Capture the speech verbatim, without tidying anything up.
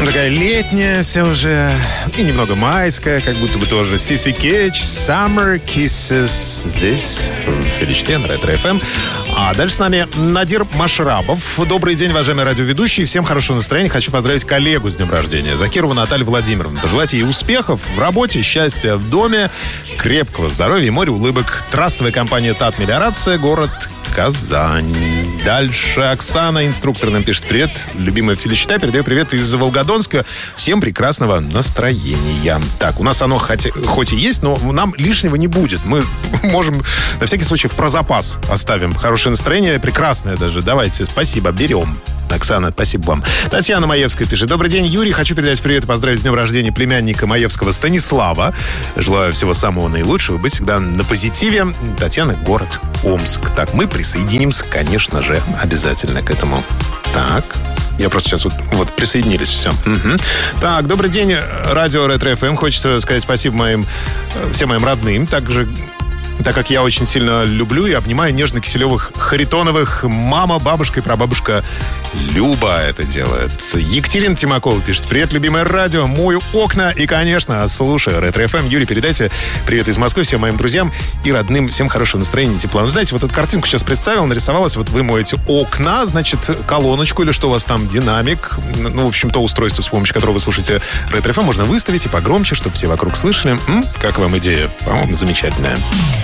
такая летняя вся уже, и немного майская, как будто бы тоже. Сиси Кетч, Summer Kisses. Здесь, в Филичте, на Ретро эф эм. А дальше с нами Надир Машрабов. Добрый день, уважаемые радиоведущие. Всем хорошего настроения. Хочу поздравить коллегу с днем рождения. Закирову Наталью Владимировну. Пожелать ей успехов в работе, счастья в доме, крепкого здоровья и море улыбок. Трастовая компания ТАТ Мелиорация, город Казань. Дальше Оксана, инструктор, нам пишет: привет, любимая Филичта, передаю привет из Волгодонска. Всем прекрасного настроения. Так, у нас оно хоть, хоть и есть, но нам лишнего не будет. Мы можем, на всякий случай, в прозапас оставим хорошее настроение, прекрасное даже. Давайте, спасибо, берем. Оксана, спасибо вам. Татьяна Маевская пишет: добрый день, Юрий. Хочу передать привет и поздравить с днем рождения племянника Маевского Станислава. Желаю всего самого наилучшего, быть всегда на позитиве. Татьяна, город Омск. Так, мы присоединимся, конечно же, обязательно к этому. Так, я просто сейчас вот, вот присоединились, все. Угу. Так, добрый день, радио Ретро эф эм. Хочется сказать спасибо моим, всем моим родным. Также, так как я очень сильно люблю и обнимаю нежно-киселевых Харитоновых. Мама, бабушка и прабабушка Люба это делает. Екатерина Тимакова пишет: привет, любимое радио, мою окна и, конечно, слушаю Ретро эф эм. Юрий, передайте привет из Москвы всем моим друзьям и родным. Всем хорошего настроения и тепла. Ну, знаете, вот эту картинку сейчас представил, нарисовалась. Вот вы моете окна, значит, колоночку или что у вас там, динамик. Ну, в общем, то устройство, с помощью которого вы слушаете Ретро эф эм, можно выставить и погромче, чтобы все вокруг слышали. М? Как вам идея? По-моему, замечательная.